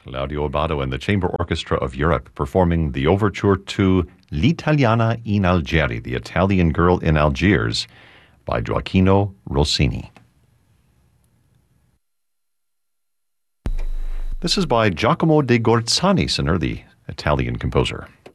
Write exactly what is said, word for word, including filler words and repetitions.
Claudio Abbado and the Chamber Orchestra of Europe performing the overture to L'Italiana in Algeri, The Italian Girl in Algiers, by Gioacchino Rossini. This is by Giacomo de Gorzani, an early Italian composer.